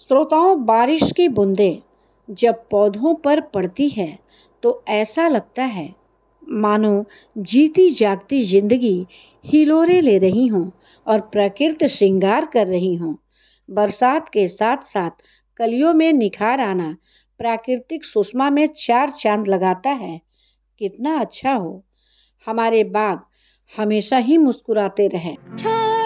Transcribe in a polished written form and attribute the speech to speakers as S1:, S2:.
S1: श्रोताओं, बारिश की बूंदें जब पौधों पर पड़ती है तो ऐसा लगता है मानो जीती जागती जिंदगी हिलोरे ले रही हों और प्रकृति श्रृंगार कर रही हों। बरसात के साथ साथ कलियों में निखार आना प्राकृतिक सुषमा में चार चांद लगाता है। कितना अच्छा हो हमारे बाग हमेशा ही मुस्कुराते रहें।